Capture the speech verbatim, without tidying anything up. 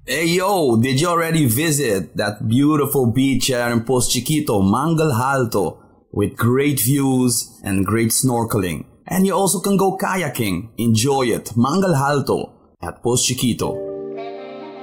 Hey yo, did you already visit that beautiful beach here in Post Chiquito, Mangal Alto, with great views and great snorkeling? And you also can go kayaking. Enjoy it. Mangal Alto at Post Chiquito.